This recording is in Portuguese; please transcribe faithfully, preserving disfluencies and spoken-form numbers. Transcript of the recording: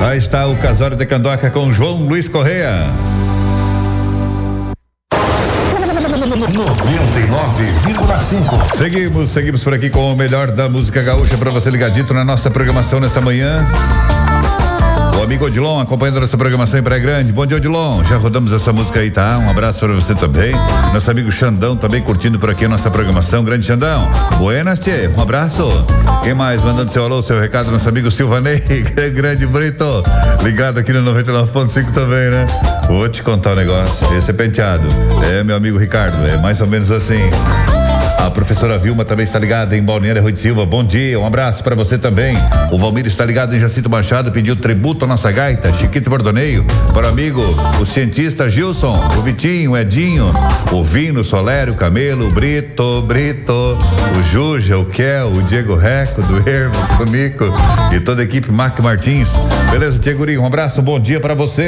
Já está o Casório de Candoca com João Luiz Correia. noventa e nove vírgula cinco. Seguimos, seguimos por aqui com o melhor da música gaúcha para você ligadito na nossa programação nesta manhã. O amigo Odilon acompanhando nossa programação em Praia Grande. Bom dia, Odilon. Já rodamos essa música aí, tá? Um abraço para você também. Nosso amigo Xandão também curtindo por aqui a nossa programação. Grande Xandão. Buenas, tchê. Um abraço. Quem mais mandando seu alô, seu recado? Nosso amigo Silvanei. Grande Brito. Ligado aqui no noventa e nove ponto cinco também, né? Vou te contar um negócio. Esse é penteado. É, meu amigo Ricardo. É mais ou menos assim. A professora Vilma também está ligada em Balneário Rui de Silva. Bom dia, um abraço para você também. O Valmir está ligado em Jacinto Machado, pediu tributo à nossa gaita, Chiquito Bordoneio. Para o amigo, o cientista Gilson, o Vitinho, o Edinho, o Vino, o Solério, o Camelo, o Brito, Brito, o Juja, o Kel, o Diego Reco, do Ermo, o Nico e toda a equipe Mac Martins. Beleza, Diego Uri, um abraço, um bom dia para você.